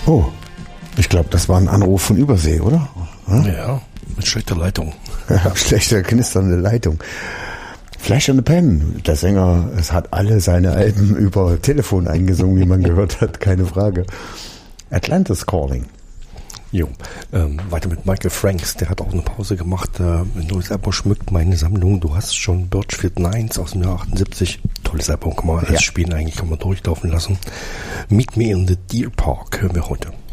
Oh, ich glaube, das war ein Anruf von Übersee, oder? Ja, mit schlechter Leitung. Ja, schlechte, knisternde Leitung. Flash in the Pan, der Sänger, es hat alle seine Alben über Telefon eingesungen, wie man gehört hat, keine Frage. Atlantis Calling. Jo, weiter mit Michael Franks, der hat auch eine Pause gemacht. Ein neues Album schmückt meine Sammlung. Du hast schon Birchfield Nines aus dem Jahr 78. Tolles Album, kann man alles spielen, eigentlich kann man durchlaufen lassen. Meet Me in the Deer Park hören wir heute.